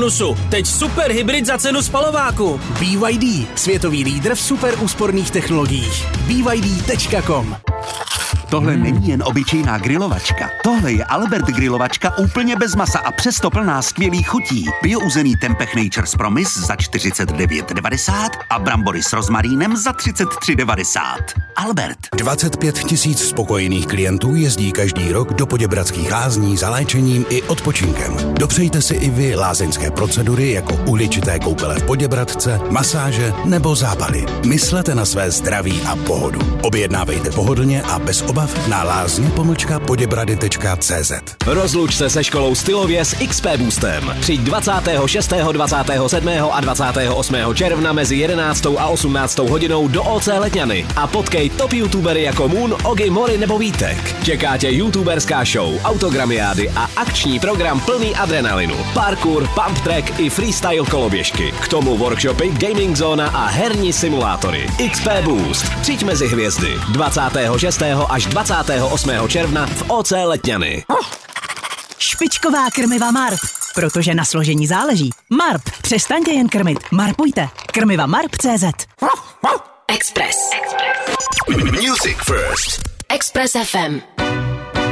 Plusu. Teď super hybrid za cenu spalováku. BYD, světový lídr v super úsporných technologiích. BYD.com. Tohle není jen obyčejná grilovačka. Tohle je Albert grilovačka úplně bez masa a přesto plná skvělých chutí. Biouzený Tempeh Nature's Promise za 49,90 a brambory s rozmarínem za 33,90. Albert. 25 000 spokojených klientů jezdí každý rok do Poděbradských lázní za léčením i odpočinkem. Dopřejte si i vy lázeňské procedury jako uhličité koupele v Poděbradce, masáže nebo zábaly. Myslete na své zdraví a pohodu. Objednávejte pohodlně a bez obav na lázně-poděbrady.cz. Rozluč se se školou Stylově s XP Boostem. Přijď 26., 27. a 28. června mezi 11. a 18. hodinou do OC Letňany a potkej top youtubery jako Moon, Ogi, Mori nebo Vítek. Čeká tě youtuberská show, autogramiády a akční program plný adrenalinu. Parkour, pump track i freestyle koloběžky. K tomu workshopy, gaming zóna a herní simulátory. XP Boost. Přijď mezi hvězdy 26. až 28. června v OC Letňany. Špičková krmiva Marp, protože na složení záleží. Marp, přestaňte jen krmit, marpujte. Krmiva Marp.cz. Express. Music First. Express FM.